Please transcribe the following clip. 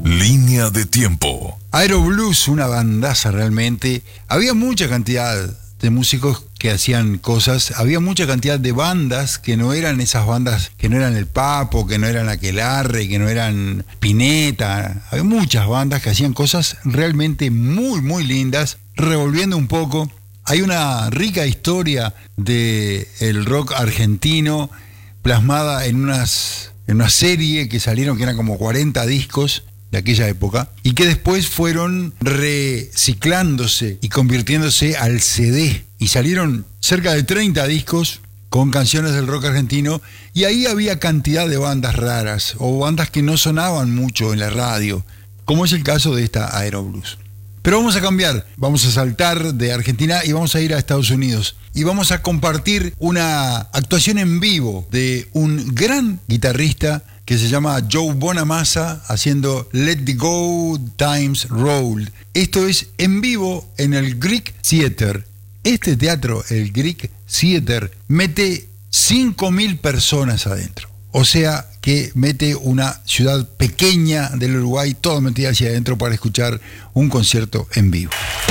Línea de tiempo. Aeroblues, una bandaza realmente. Había mucha cantidad de músicos que hacían cosas, había mucha cantidad de bandas que no eran esas bandas, que no eran El Papo, que no eran Aquelarre, que no eran Pineta. Había muchas bandas que hacían cosas realmente muy, muy lindas, revolviendo un poco. Hay una rica historia del rock argentino plasmada en una serie que salieron, que eran como 40 discos de aquella época, y que después fueron reciclándose y convirtiéndose al CD, y salieron cerca de 30 discos con canciones del rock argentino, y ahí había cantidad de bandas raras, o bandas que no sonaban mucho en la radio, como es el caso de esta Aeroblues. Pero vamos a cambiar, vamos a saltar de Argentina y vamos a ir a Estados Unidos, y vamos a compartir una actuación en vivo de un gran guitarrista que se llama Joe Bonamassa, haciendo Let the Go Times Roll. Esto es en vivo en el Greek Theater. Este teatro, el Greek Theater, mete 5.000 personas adentro. O sea que mete una ciudad pequeña del Uruguay, todo metida hacia adentro para escuchar un concierto en vivo.